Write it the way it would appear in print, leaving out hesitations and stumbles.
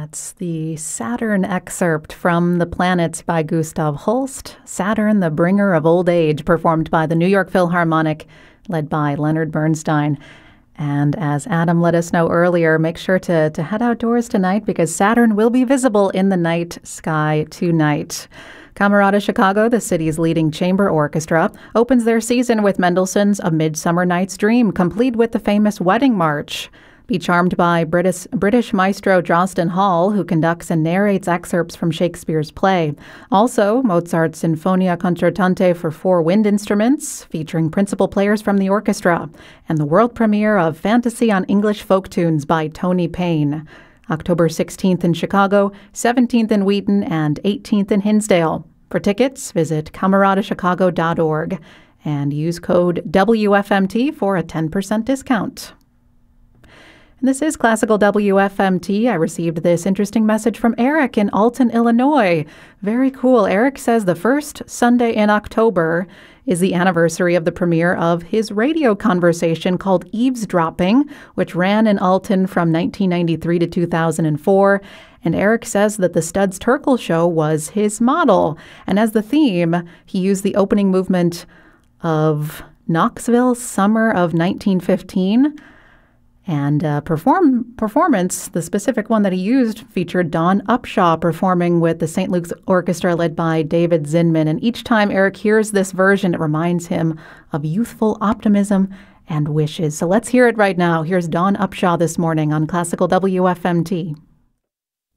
That's the Saturn excerpt from The Planets by Gustav Holst. Saturn, the Bringer of Old Age, performed by the New York Philharmonic, led by Leonard Bernstein. And as Adam let us know earlier, make sure to head outdoors tonight because Saturn will be visible in the night sky tonight. Camerata Chicago, the city's leading chamber orchestra, opens their season with Mendelssohn's A Midsummer Night's Dream, complete with the famous Wedding March. Be charmed by British maestro Jostin Hall, who conducts and narrates excerpts from Shakespeare's play. Also, Mozart's Sinfonia Concertante for 4 wind instruments, featuring principal players from the orchestra, and the world premiere of Fantasy on English Folk Tunes by Tony Payne. October 16th in Chicago, 17th in Wheaton, and 18th in Hinsdale. For tickets, visit cameratachicago.org and use code WFMT for a 10% discount. This is Classical WFMT. I received this interesting message from Eric in Alton, Illinois. Very cool. Eric says the first Sunday in October is the anniversary of the premiere of his radio conversation called Eavesdropping, which ran in Alton from 1993 to 2004. And Eric says that the Studs Terkel show was his model. And as the theme, he used the opening movement of Knoxville, Summer of 1915. And performance, the specific one that he used, featured Dawn Upshaw performing with the St. Luke's Orchestra led by David Zinman. And each time Eric hears this version, it reminds him of youthful optimism and wishes. So let's hear it right now. Here's Dawn Upshaw this morning on Classical WFMT.